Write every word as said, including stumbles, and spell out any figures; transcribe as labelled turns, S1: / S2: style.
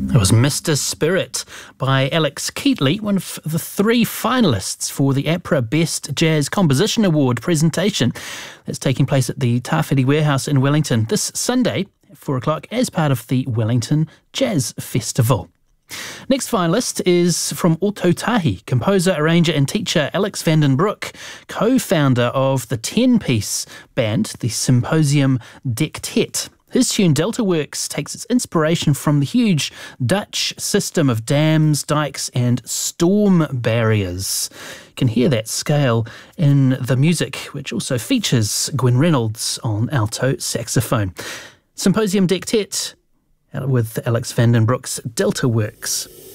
S1: It was Mister Spirit by Alex Keatley, one of the three finalists for the APRA Best Jazz Composition Award presentation. That's taking place at the Tawhiri Warehouse in Wellington this Sunday at four o'clock as part of the Wellington Jazz Festival. Next finalist is from Ōtautahi, composer, arranger and teacher Alex van den Broek, co-founder of the ten-piece band, the Symposium Dectet. His tune Delta Works takes its inspiration from the huge Dutch system of dams, dikes and storm barriers. You can hear that scale in the music, which also features Gwen Reynolds on alto saxophone. Symposium Dectet with Alex van den Broek's Delta Works.